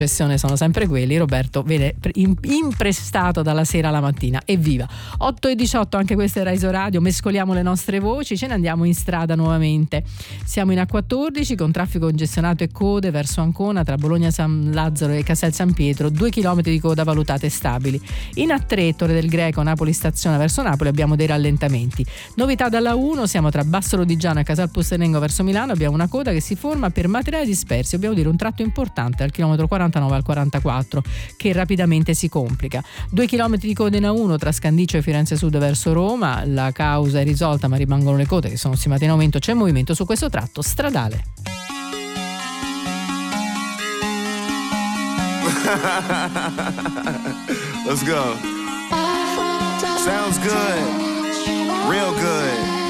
sono sempre quelli. Roberto viene imprestato dalla sera alla mattina. Evviva! 8:18, anche questa è Rai Radio. Mescoliamo le nostre voci, ce ne andiamo in strada nuovamente. Siamo in A14 con traffico congestionato e code verso Ancona tra Bologna San Lazzaro e Castel San Pietro, 2 chilometri di coda valutate stabili. In A3 Torre del Greco Napoli stazione verso Napoli abbiamo dei rallentamenti. Novità dalla 1, siamo tra Basso Lodigiano e Casal Pustenengo verso Milano, abbiamo una coda che si forma per materiali dispersi, dobbiamo dire un tratto importante al chilometro 49 al 44 che rapidamente si complica. 2 chilometri di coda in A1 tra Scandiccio e Firenze Sud verso Roma, la causa è risolta ma rimangono le code che sono stimate in aumento, c'è movimento su questo tratto stradale. Let's go. Sounds good. Real good.